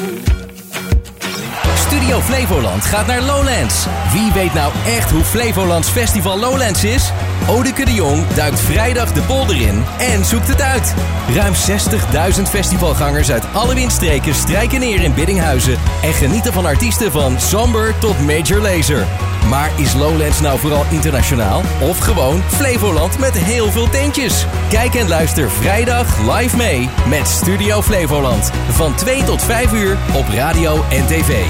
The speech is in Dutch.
Studio Flevoland gaat naar Lowlands. Wie weet nou echt hoe Flevolands Festival Lowlands is? Odeke de Jong duikt vrijdag de polder in en zoekt het uit. Ruim 60.000 festivalgangers uit alle windstreken strijken neer in Biddinghuizen en genieten van artiesten van Somber tot Major Lazer. Maar is Lowlands nou vooral internationaal of gewoon Flevoland met heel veel tentjes? Kijk en luister vrijdag live mee met Studio Flevoland. Van 2 tot 5 uur op radio en tv.